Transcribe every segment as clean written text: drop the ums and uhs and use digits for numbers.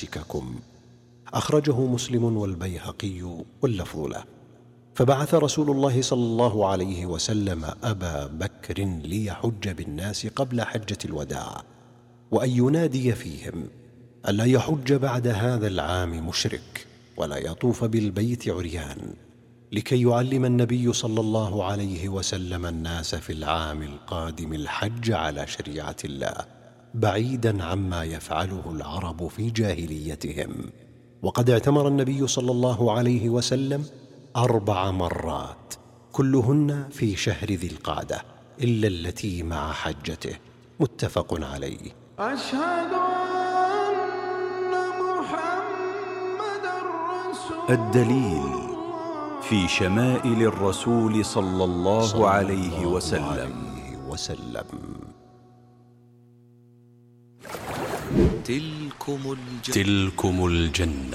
مناسككم. أخرجه مسلم والبيهقي واللفظ له. فبعث رسول الله صلى الله عليه وسلم أبا بكر ليحج بالناس قبل حجة الوداع، وأن ينادي فيهم ألا يحج بعد هذا العام مشرك ولا يطوف بالبيت عريان، لكي يعلم النبي صلى الله عليه وسلم الناس في العام القادم الحج على شريعة الله، بعيدا عما يفعله العرب في جاهليتهم. وقد اعتمر النبي صلى الله عليه وسلم 4 مرات، كلهن في شهر ذي القعدة إلا التي مع حجته، متفق عليه. أشهد أن محمدًا رسول الدليل في شمائل الرسول صلى الله عليه وسلم. تلكم الجنة.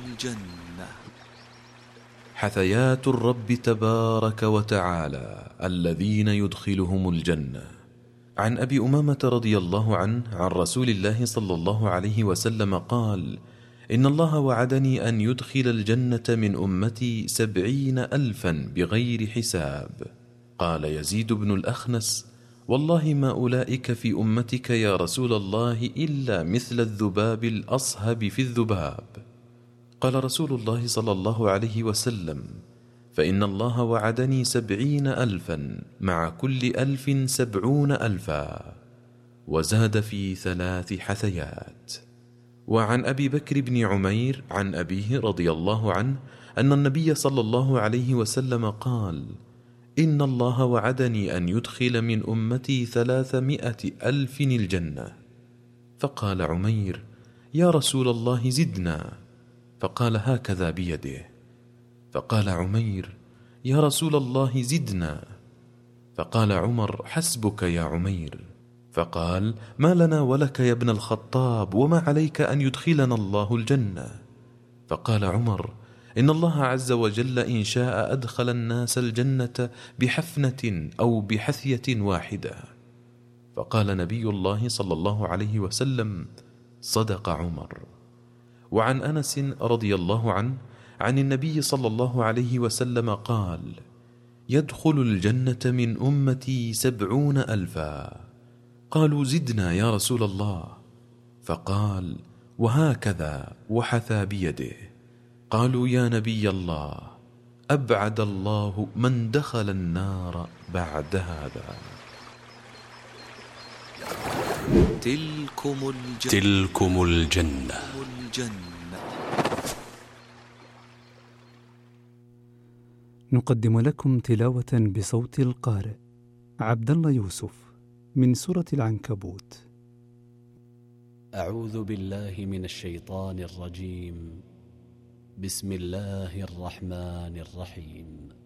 حثيات الرب تبارك وتعالى الذين يدخلهم الجنة. عن أبي أمامة رضي الله عنه عن رسول الله صلى الله عليه وسلم قال: إن الله وعدني أن يدخل الجنة من أمتي 70,000 بغير حساب. قال يزيد بن الأخنس: والله ما أولئك في أمتك يا رسول الله إلا مثل الذباب الأصهب في الذباب. قال رسول الله صلى الله عليه وسلم: فإن الله وعدني 70,000 مع كل 1000 70,000. وزاد في 3 حثيات. وعن أبي بكر بن عمير عن أبيه رضي الله عنه أن النبي صلى الله عليه وسلم قال: إن الله وعدني أن يدخل من أمتي 300,000 الجنة. فقال عمير: يا رسول الله زدنا. فقال: هكذا بيده. فقال عمير: يا رسول الله زدنا. فقال عمر: حسبك يا عمير. فقال: ما لنا ولك يا ابن الخطاب، وما عليك أن يدخلنا الله الجنة. فقال عمر: إن الله عز وجل إن شاء أدخل الناس الجنة بحفنة أو بحثية واحدة. فقال نبي الله صلى الله عليه وسلم: صدق عمر. وعن أنس رضي الله عنه عن النبي صلى الله عليه وسلم قال: يدخل الجنة من أمتي 70,000. قالوا: زدنا يا رسول الله. فقال: وهكذا، وحثى بيده. قالوا: يا نبي الله، أبعد الله من دخل النار بعد هذا. تلكم الجنة. نقدم لكم تلاوة بصوت القارئ عبد الله يوسف من سورة العنكبوت. أعوذ بالله من الشيطان الرجيم. بسم الله الرحمن الرحيم.